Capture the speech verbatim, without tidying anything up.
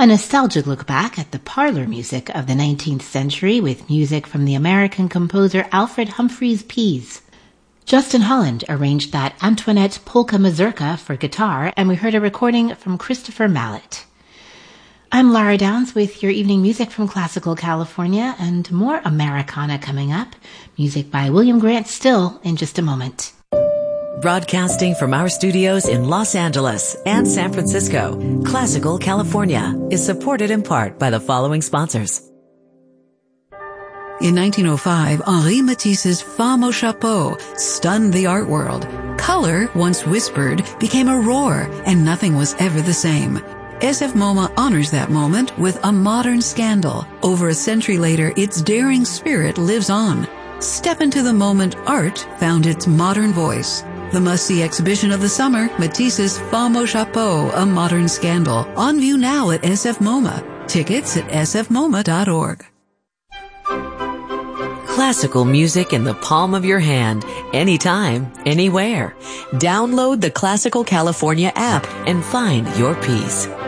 A nostalgic look back at the parlor music of the nineteenth century with music from the American composer Alfred Humphreys Pease. Justin Holland arranged that Antoinette Polka Mazurka for guitar, and we heard a recording from Christopher Mallet. I'm Lara Downs with your evening music from Classical California, and more Americana coming up. Music by William Grant Still in just a moment. Broadcasting from our studios in Los Angeles and San Francisco, Classical California is supported in part by the following sponsors. In nineteen oh five, Henri Matisse's Femme au Chapeau stunned the art world. Color, once whispered, became a roar, and nothing was ever the same. S F MoMA honors that moment with a modern scandal. Over a century later, its daring spirit lives on. Step into the moment art found its modern voice. The must-see exhibition of the summer, Matisse's Femme au Chapeau, A Modern Scandal. On view now at S F MoMA. Tickets at s f moma dot org. Classical music in the palm of your hand, anytime, anywhere. Download the Classical California app and find your peace.